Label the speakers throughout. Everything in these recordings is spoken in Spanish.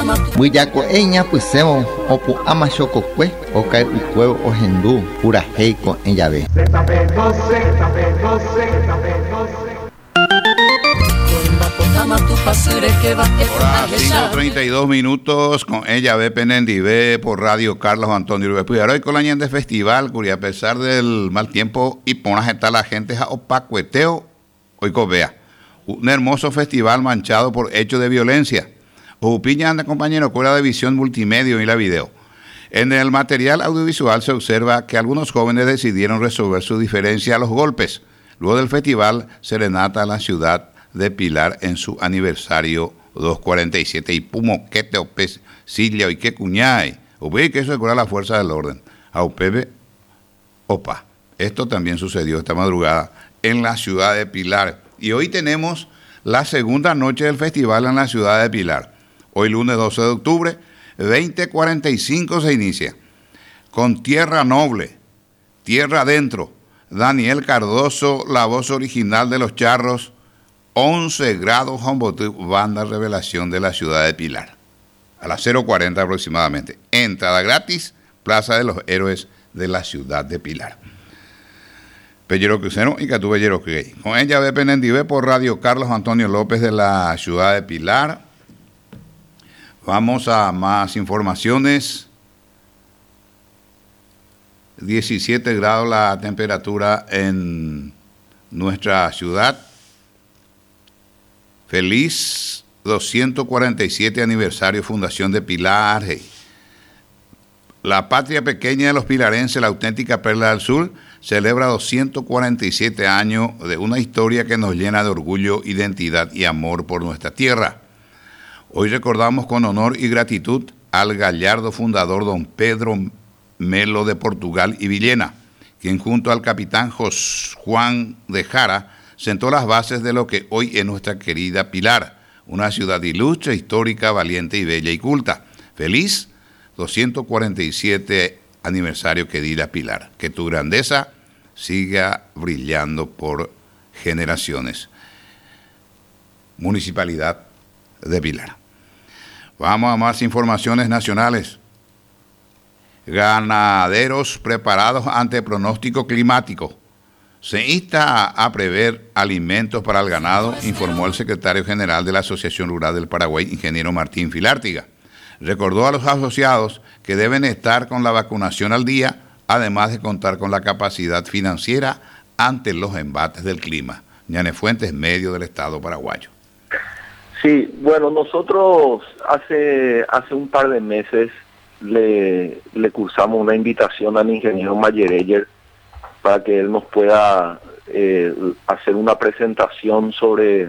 Speaker 1: Buillaco eña pusemos opu amachococue ocae ucuevo ohendú purajeico en llave.
Speaker 2: Ahora 5:32 minutos con ella ve Penendive por Radio Carlos Antonio Urbe. Hoy con la ñende festival, cuya a pesar del mal tiempo y ponas está la gente a opacueteo, hoy vea. Un hermoso festival manchado por hechos de violencia. Ojupiña anda compañero con la división multimedia y la video. En el material audiovisual se observa que algunos jóvenes decidieron resolver su diferencia a los golpes. Luego del festival, serenata a la ciudad de Pilar en su aniversario 247 y pumoquete opes silla y que cuñay ve que eso recuerda la fuerza del orden a upebe opa. Esto también sucedió esta madrugada en la ciudad de Pilar y hoy tenemos la segunda noche del festival en la ciudad de Pilar. Hoy lunes 12 de octubre 20:45 se inicia con Tierra Noble, Tierra Adentro, Daniel Cardoso, la voz original de Los Charros, 11 grados Humboldt, banda revelación de la ciudad de Pilar. A las 0:40 aproximadamente. Entrada gratis, Plaza de los Héroes de la ciudad de Pilar. Pellero Crucero y Catú Pellero Crey. Con ella de Penendive por Radio Carlos Antonio López de la ciudad de Pilar. Vamos a más informaciones. 17 grados la temperatura en nuestra ciudad. Feliz 247 aniversario Fundación de Pilar. La patria pequeña de los pilarenses, la auténtica Perla del Sur, celebra 247 años de una historia que nos llena de orgullo, identidad y amor por nuestra tierra. Hoy recordamos con honor y gratitud al gallardo fundador don Pedro Melo de Portugal y Villena, quien junto al capitán Juan de Jara sentó las bases de lo que hoy es nuestra querida Pilar, una ciudad ilustre, histórica, valiente y bella y culta. Feliz 247 aniversario querida Pilar. Que tu grandeza siga brillando por generaciones. Municipalidad de Pilar. Vamos a más informaciones nacionales. Ganaderos preparados ante pronóstico climático. Se insta a prever alimentos para el ganado, informó el secretario general de la Asociación Rural del Paraguay, ingeniero Martín Filártiga. Recordó a los asociados que deben estar con la vacunación al día, además de contar con la capacidad financiera ante los embates del clima. Ñane Fuentes, medio del Estado paraguayo.
Speaker 3: Sí, bueno, nosotros hace un par de meses le cursamos una invitación al ingeniero Mayereyer para que él nos pueda hacer una presentación sobre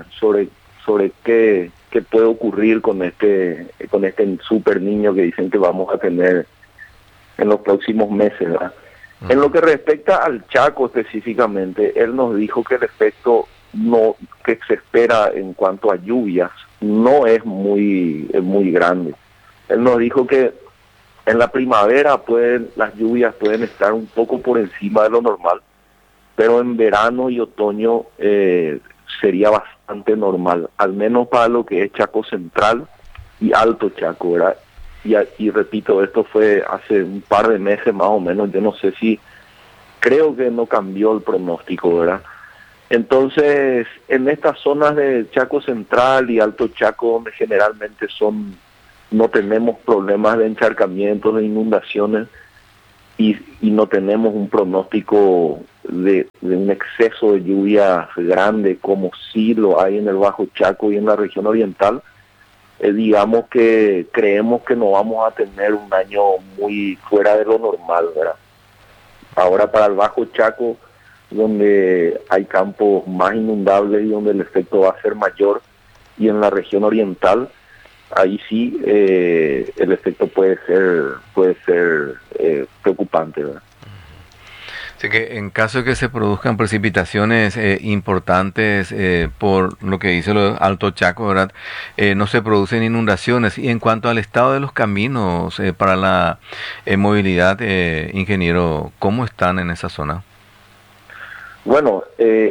Speaker 3: qué puede ocurrir con este super niño que dicen que vamos a tener en los próximos meses, ¿verdad? En lo que respecta al Chaco específicamente, él nos dijo que el efecto que se espera en cuanto a lluvias no es muy grande. Él nos dijo que en la primavera las lluvias pueden estar un poco por encima de lo normal, pero en verano y otoño sería bastante normal, al menos para lo que es Chaco Central y Alto Chaco, ¿verdad? Y repito, esto fue hace un par de meses más o menos, yo no sé si, creo que no cambió el pronóstico, ¿verdad? Entonces, en estas zonas de Chaco Central y Alto Chaco, donde generalmente no tenemos problemas de encharcamientos, de inundaciones, y no tenemos un pronóstico de un exceso de lluvia grande como sí lo hay en el Bajo Chaco y en la región oriental, digamos que creemos que no vamos a tener un año muy fuera de lo normal, ¿verdad? Ahora para el Bajo Chaco, donde hay campos más inundables y donde el efecto va a ser mayor, y en la región oriental, ahí sí el efecto puede ser preocupante, ¿verdad?
Speaker 4: Así que en caso de que se produzcan precipitaciones importantes por lo que dice el Alto Chaco, ¿verdad? No se producen inundaciones. Y en cuanto al estado de los caminos para la movilidad, ingeniero, ¿cómo están en esa zona?
Speaker 3: Bueno,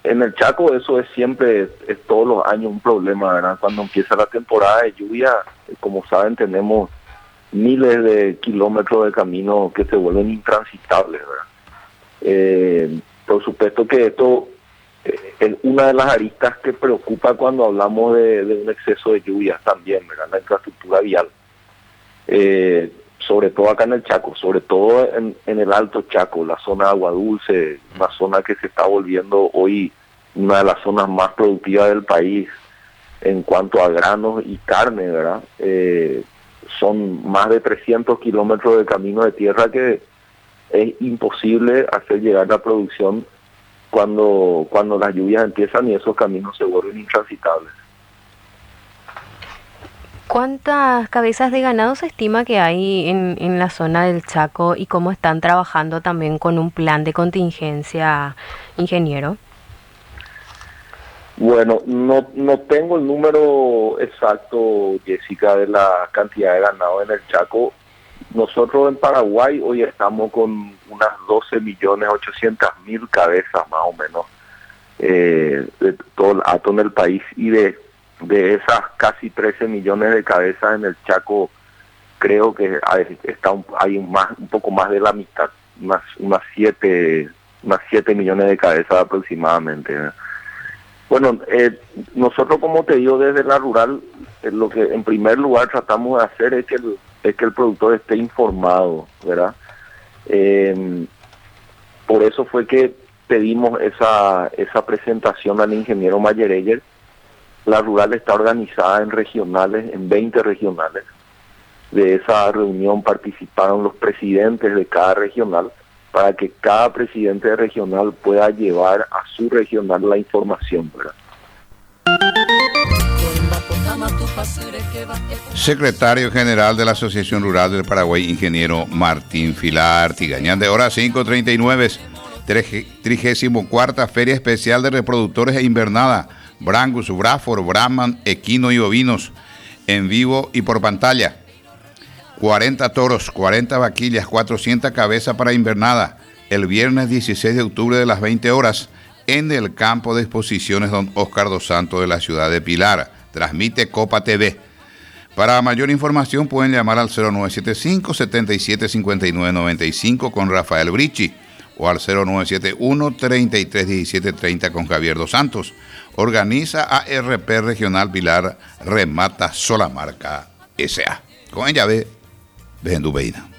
Speaker 3: en el Chaco eso es siempre, es todos los años un problema, ¿verdad? Cuando empieza la temporada de lluvia, como saben, tenemos miles de kilómetros de camino que se vuelven intransitables, ¿verdad? Por supuesto que esto es una de las aristas que preocupa cuando hablamos de un exceso de lluvias también, ¿verdad? La infraestructura vial. Sobre todo acá en el Chaco, sobre todo en el Alto Chaco, la zona de Agua Dulce, una zona que se está volviendo hoy una de las zonas más productivas del país en cuanto a granos y carne, ¿verdad? Son más de 300 kilómetros de camino de tierra que es imposible hacer llegar la producción cuando las lluvias empiezan y esos caminos se vuelven intransitables.
Speaker 5: ¿Cuántas cabezas de ganado se estima que hay en la zona del Chaco y cómo están trabajando también con un plan de contingencia, ingeniero?
Speaker 3: Bueno, no tengo el número exacto, Jessica, de la cantidad de ganado en el Chaco. Nosotros en Paraguay hoy estamos con unas 12.800.000 cabezas más o menos de todo el hato en el país, y de esas casi 13 millones de cabezas en el Chaco, creo que hay un poco más de la mitad, unas 7 millones de cabezas aproximadamente. Bueno, nosotros, como te digo, desde la rural, lo que en primer lugar tratamos de hacer es que el productor esté informado, ¿verdad? Por eso fue que pedimos esa presentación al ingeniero Mayereyer. La rural está organizada en regionales, en 20 regionales. De esa reunión participaron los presidentes de cada regional para que cada presidente regional pueda llevar a su regional la información, ¿verdad?
Speaker 2: Secretario General de la Asociación Rural del Paraguay, ingeniero Martín Filar Tigañán, de hora 5:39, 34ª Feria Especial de Reproductores e Invernada, Brangus, Braford, Brahman, Equino y Ovinos, en vivo y por pantalla. 40 toros, 40 vaquillas, 400 cabezas para invernada, el viernes 16 de octubre de las 20 horas, en el campo de exposiciones Don Oscar dos Santos de la ciudad de Pilar. Transmite Copa TV. Para mayor información pueden llamar al 0975-775995 con Rafael Brichi o al 0971-331730 con Javier dos Santos. Organiza ARP Regional Pilar, remata Solamarca S.A. Con ella ve Hendú Beina.